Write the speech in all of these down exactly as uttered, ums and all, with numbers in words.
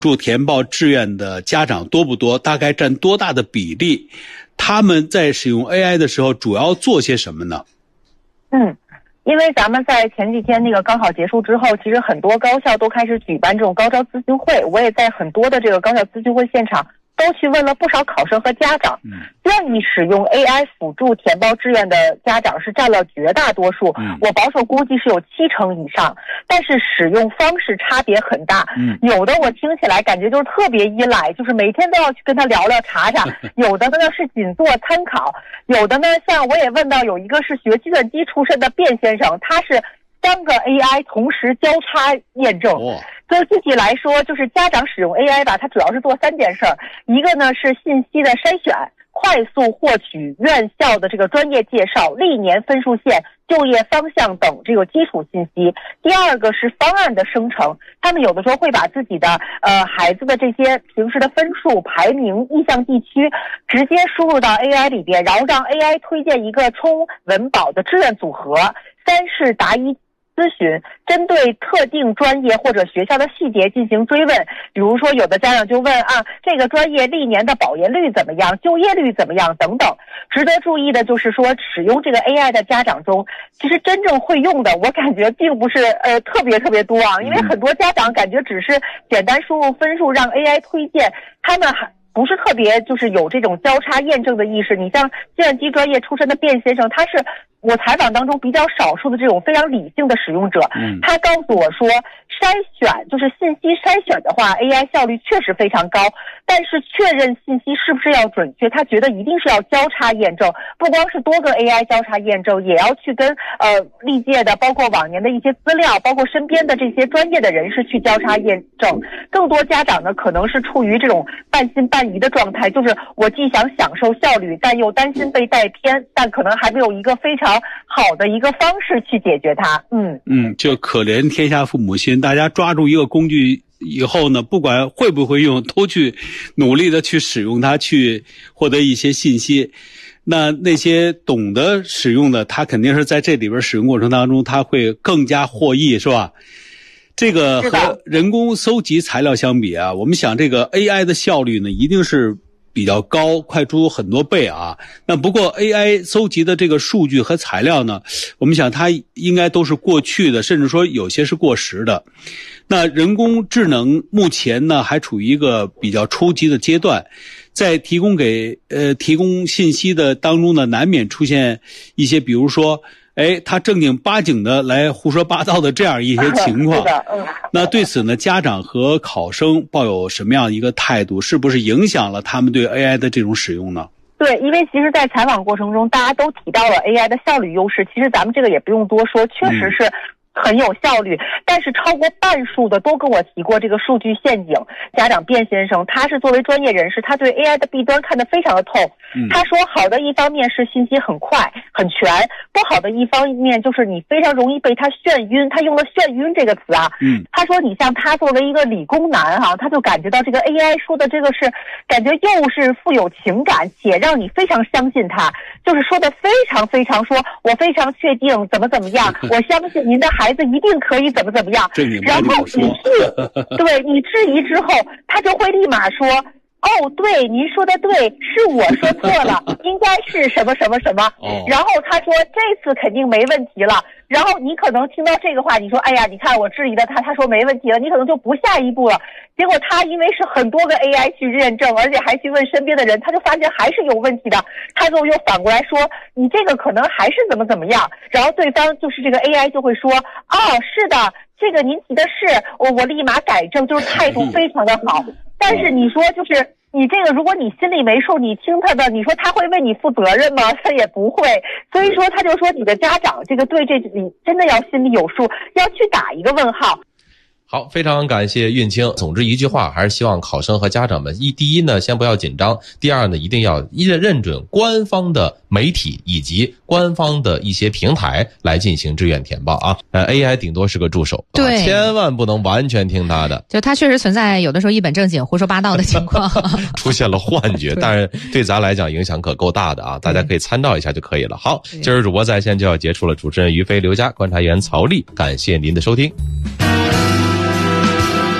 助填报志愿的家长多不多？大概占多大的比例？他们在使用 A I 的时候主要做些什么呢？ 嗯，因为咱们在前几天那个高考结束之后，其实很多高校都开始举办这种高招咨询会，我也在很多的这个高校咨询会现场都去问了不少考生和家长，愿意使用 A I 辅助填报志愿的家长是占了绝大多数，我保守估计是有七成以上，但是使用方式差别很大，有的我听起来感觉就是特别依赖，就是每天都要去跟他聊聊查查，有的呢是仅做参考，有的呢像我也问到有一个是学计算机出身的卞先生，他是三个 A I 同时交叉验证，所以具体来说，就是家长使用 A I 吧，它主要是做三件事儿，一个呢是信息的筛选，快速获取院校的这个专业介绍、历年分数线、就业方向等这个基础信息；第二个是方案的生成，他们有的时候会把自己的呃孩子的这些平时的分数、排名、意向地区直接输入到 A I 里边，然后让 A I 推荐一个冲文保的志愿组合。三是答疑咨询，针对特定专业或者学校的细节进行追问，比如说有的家长就问啊，这个专业历年的保研率怎么样，就业率怎么样等等。值得注意的就是说，使用这个 A I 的家长中，其实真正会用的，我感觉并不是呃特别特别多啊，因为很多家长感觉只是简单输入分数让 A I 推荐，他们还不是特别就是有这种交叉验证的意识。你像计算机专业出身的卞先生，他是我采访当中比较少数的这种非常理性的使用者，他告诉我说，筛选就是信息筛选的话 A I 效率确实非常高，但是确认信息是不是要准确，他觉得一定是要交叉验证，不光是多个 A I 交叉验证，也要去跟呃历届的包括往年的一些资料，包括身边的这些专业的人士去交叉验证。更多家长呢可能是处于这种半信半疑的状态，就是我既想享受效率，但又担心被带偏，但可能还没有一个非常好的一个方式去解决它。嗯嗯，就可怜天下父母心，大家抓住一个工具以后呢，不管会不会用，都去努力的去使用它，去获得一些信息。那那些懂得使用的，他肯定是在这里边使用过程当中，他会更加获益，是吧？这个和人工搜集材料相比啊，我们想这个 A I 的效率呢，一定是比较高，快出很多倍啊。那不过 A I 搜集的这个数据和材料呢，我们想它应该都是过去的，甚至说有些是过时的。那人工智能目前呢还处于一个比较初级的阶段，在提供给呃提供信息的当中呢，难免出现一些比如说哎，他正经八经的来胡说八道的这样一些情况， 嗯、 那对此呢，家长和考生抱有什么样一个态度？是不是影响了他们对 A I 的这种使用呢？ 对，因为其实在采访过程中，大家都提到了 A I 的效率优势，其实咱们这个也不用多说，确实是很有效率，但是超过半数的都跟我提过这个数据陷阱。家长卞先生他是作为专业人士，他对 A I 的弊端看得非常的透。他说好的一方面是信息很快很全，不好的一方面就是你非常容易被他眩晕，他用了眩晕这个词啊。嗯，他说你像他作为一个理工男哈、啊，他就感觉到这个 A I 说的这个是感觉又是富有情感，且让你非常相信他，就是说的非常非常说我非常确定怎么怎么样，我相信您的孩子一定可以怎么怎么样。然后你质对你质疑之后，他就会立马说哦，对，您说的对，是我说错了，应该是什么什么什么。哦、然后他说这次肯定没问题了。然后你可能听到这个话，你说哎呀，你看我质疑的他，他说没问题了，你可能就不下一步了。结果他因为是很多个 A I 去认证，而且还去问身边的人，他就发现还是有问题的。他就又反过来说，你这个可能还是怎么怎么样。然后对方就是这个 A I 就会说，哦，是的，这个您提的是，我我立马改正，就是态度非常的好。但是你说就是你这个，如果你心里没数，你听他的，你说他会为你负责任吗？他也不会。所以说他就说你的家长这个对这你真的要心里有数，要去打一个问号。 好，非常感谢运清。总之一句话，还是希望考生和家长们一第一呢，先不要紧张；第二呢，一定要一认准官方的媒体以及官方的一些平台来进行志愿填报啊。呃 ，A I 顶多是个助手， 对、 啊，千万不能完全听他的。 就他确实存在有的时候一本正经胡说八道的情况， 出现了幻觉，但是对咱来讲影响可够大的啊！大家可以参照一下就可以了。好，今儿主播在线就要结束了，主持人于飞、刘佳，观察员曹丽，感谢您的收听。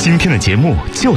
今天的节目就